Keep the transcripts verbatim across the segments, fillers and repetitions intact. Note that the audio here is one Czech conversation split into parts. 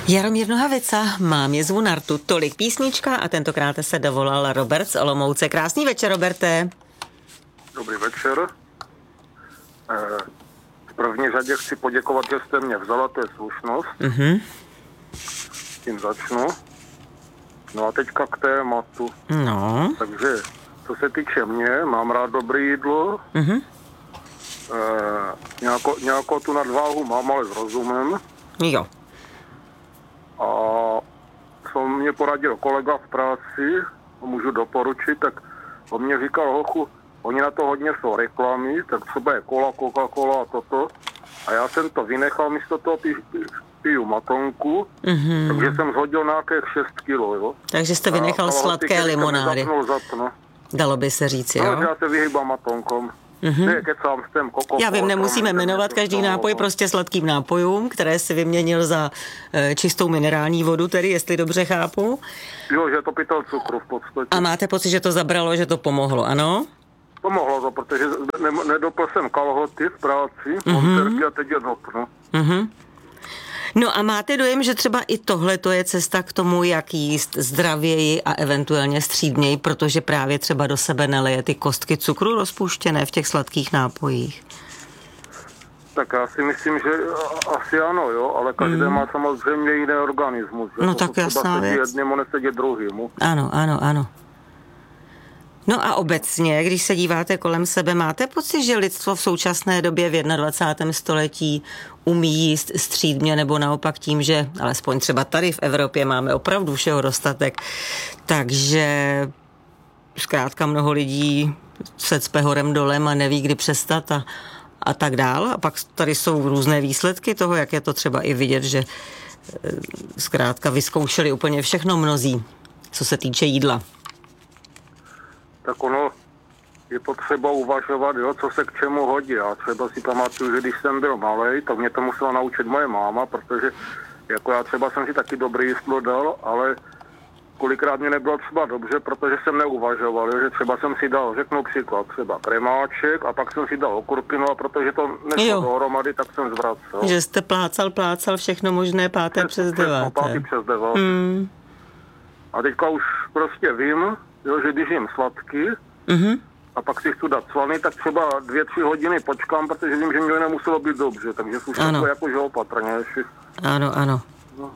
Jaromír Nohavica, mám je zvu Nartu, tolik písnička a tentokrát se dovolal Robert z Olomouce. Krásný večer, Roberte. Dobrý večer. V první řadě chci poděkovat, že jste mě vzala, to je slušnost. Mhm. Tím začnu. No a teďka k tématu. No. Takže, co se týče mě, mám rád dobré jídlo. Mhm. E, nějakou, nějakou tu nadváhu mám, ale s rozumem. Jo. A co mě poradil kolega v práci, můžu doporučit, tak on mě říkal, hochu, oni na to hodně jsou reklamy, tak třeba je cola, Coca-Cola a toto. A já jsem to vynechal, místo toho pí, pí, piju matonku, mm-hmm. takže jsem zhodil nějakých šest kilo, jo. Takže jste vynechal a sladké limonády. Zapnu. Dalo by se říct, jo. No, já se vyhýbám matonkom. Mm-hmm. Kecám s tém koko, Já vím, nemusíme jmenovat každý nápoj prostě sladkým nápojům, které si vyměnil za e, čistou minerální vodu, tedy jestli dobře chápu. Jo, že to pytel cukru v podstatě. A máte pocit, že to zabralo, že to pomohlo, ano? Pomohlo to, protože ne, nedopl jsem kalhoty v práci, mm-hmm. a teď je dopnu. Mm-hmm. No a máte dojem, že třeba i tohle to je cesta k tomu, jak jíst zdravěji a eventuálně střídněji, protože právě třeba do sebe neleje ty kostky cukru rozpuštěné v těch sladkých nápojích? Tak já si myslím, že asi ano, jo, ale každý mm. má samozřejmě jiný organismus. No tak jasná věc. Jednému nesedí druhýmu. Ano, ano, ano. No a obecně, když se díváte kolem sebe, máte pocit, že lidstvo v současné době v dvacátém prvním století umí jíst střídmě, nebo naopak tím, že alespoň třeba tady v Evropě máme opravdu všeho dostatek, takže zkrátka mnoho lidí se cpe horem dolem a neví, kdy přestat a, a tak dál. A pak tady jsou různé výsledky toho, jak je to třeba i vidět, že zkrátka vyzkoušeli úplně všechno mnozí, co se týče jídla. Tak ono je potřeba uvažovat, jo, co se k čemu hodí. Já třeba si pamatuju, že když jsem byl malej, tak mě to musela naučit moje máma, protože jako já třeba jsem si taky dobrý jídlo dal, ale kolikrát mě nebylo třeba dobře, protože jsem neuvažoval, jo, že třeba jsem si dal, řeknu příklad, třeba kremáček a pak jsem si dal okurky, no a protože to nešlo dohromady, tak jsem zvracel. Že jste plácal, plácal všechno možné páté přes, přes deváté. Pátý přes deváté. Hmm. A teďka už prostě vím, jo, že když jim sladký mm-hmm. a pak si chci dát slaný, tak třeba dvě, tři hodiny počkám, protože vím, že mě nemuselo být dobře, takže už to jako že opatrně. Ano, ano. No.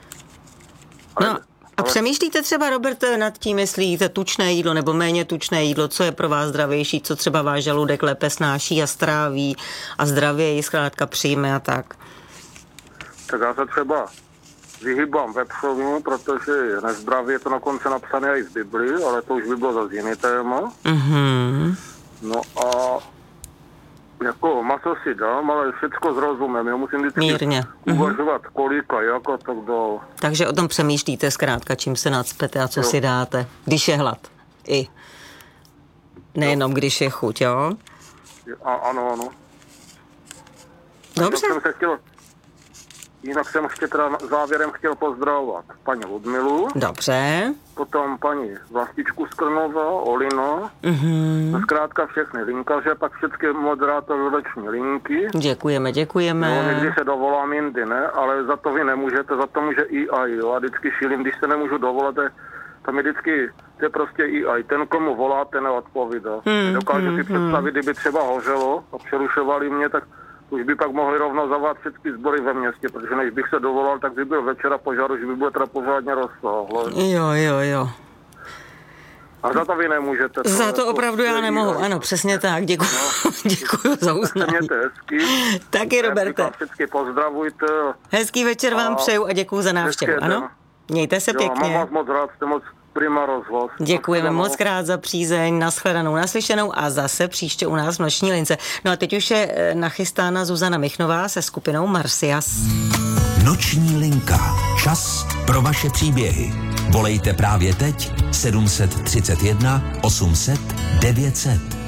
Ale, no. A přemýšlíte třeba, Roberte, nad tím, jestli jíte tučné jídlo nebo méně tučné jídlo, co je pro vás zdravější, co třeba váš žaludek lépe snáší a stráví a zdravěji zkrátka přijme a tak? Tak já se třeba vyhýbám vepřovinu, protože je nezdravě, je to na konci napsané i v Bibli, ale to už by bylo zase jiný téma. Mm-hmm. No a jako maso si dám, ale všecko s rozumem. Já musím vždycky mírně uvažovat, mm-hmm. kolik a jak a tak dál. Takže o tom přemýšlíte zkrátka, čím se nacpete a co jo. si dáte, když je hlad. I. Nejenom jo. když je chuť, jo? A, ano, ano. Dobře. Jsem se chtěl... Jinak jsem ještě teda závěrem chtěl pozdravovat paní Ludmilu. Dobře. Potom paní Vlastičku Skrnova, Olino. Mm-hmm. Zkrátka všechny linkaře, pak všechny moderátory roční linky. Děkujeme, děkujeme. No, někdy se dovolám, jindy ne, ale za to vy nemůžete, za to může í aj, jo. A vždycky šílim, když se nemůžu dovolat, tam je vždycky, to je prostě í aj. Ten, komu volá, ten neodpovídá. Mm, Dokážu mm, si představit, kdyby třeba hořelo a přerušovali mě, tak už by pak mohli rovnou zavát všechny sbory ve městě, protože než bych se dovolal, tak by byl večera požár, že by bylo teda pořádně rozsáhlé. Jo, jo, jo. A za to vy nemůžete. To za to opravdu já nemohu, ano, přesně tak. Děkuji, no, děkuji za uznání. Mějte hezky. Taky, Roberte. Všechny pozdravujte. Hezký večer vám a přeju a děkuji za návštěvu, ano? Mějte se jo, pěkně. Mám vás moc rád, jste moc prima rozhlas. Děkujeme moc krát za přízeň, nashledanou, naslyšenou a zase příště u nás v noční lince. No a teď už je nachystána Zuzana Michnová se skupinou Marsyas. Noční linka. Čas pro vaše příběhy. Volejte právě teď sedm set třicet jedna osm set devět set.